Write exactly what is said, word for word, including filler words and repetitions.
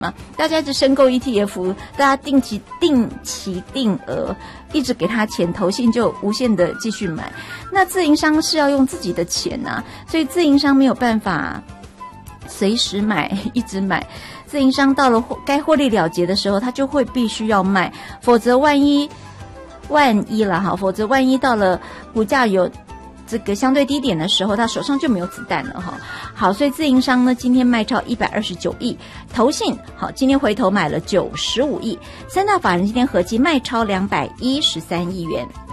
嘛，大家一直申购 E T F， 大家定期定期定额一直给他钱，投信就无限的继续买。那自营商是要用自己的钱啊，所以自营商没有办法随时买一直买，自营商到了该获利了结的时候，他就会必须要卖，否则万一万一啦哈，否则万一到了股价有这个相对低点的时候，他手上就没有子弹了哈。好，所以自营商呢今天卖超一百二十九亿，投信好今天回头买了九十五亿，三大法人今天合计卖超两百一十三亿元。